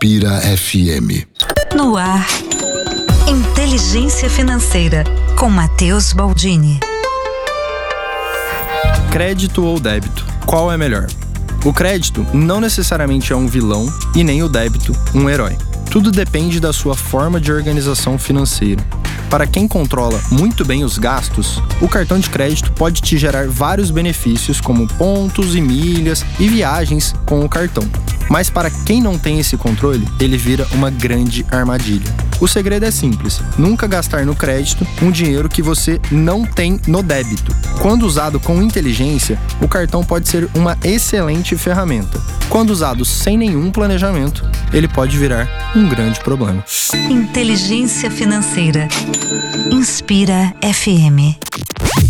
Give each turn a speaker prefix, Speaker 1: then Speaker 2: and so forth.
Speaker 1: Inspira FM.
Speaker 2: No ar, Inteligência Financeira, com Matheus Baldini.
Speaker 3: Crédito ou débito? Qual é melhor? O crédito não necessariamente é um vilão e nem o débito um herói. Tudo depende da sua forma de organização financeira. Para quem controla muito bem os gastos, o cartão de crédito pode te gerar vários benefícios, como pontos e milhas e viagens com o cartão. Mas para quem não tem esse controle, ele vira uma grande armadilha. O segredo é simples: nunca gastar no crédito um dinheiro que você não tem no débito. Quando usado com inteligência, o cartão pode ser uma excelente ferramenta. Quando usado sem nenhum planejamento, ele pode virar um grande problema.
Speaker 2: Inteligência Financeira. Inspira FM.